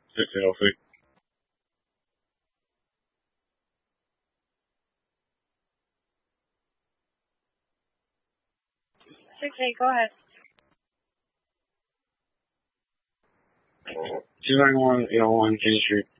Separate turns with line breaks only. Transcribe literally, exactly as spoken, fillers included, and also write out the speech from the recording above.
six eight oh six.
Six eight, go ahead.
two ninety-one eight oh one King Street.